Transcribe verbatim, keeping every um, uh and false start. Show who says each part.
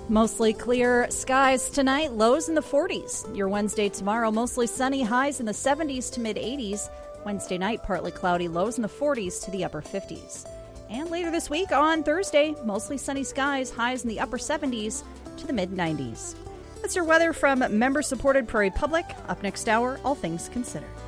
Speaker 1: Mostly clear skies tonight, lows in the forties. Your Wednesday tomorrow, mostly sunny, highs in the seventies to mid-eighties. Wednesday night, partly cloudy, lows in the forties to the upper fifties. And later this week on Thursday, mostly sunny skies, highs in the upper seventies to the mid-nineties. That's your weather from member-supported Prairie Public. Up next hour, all things considered.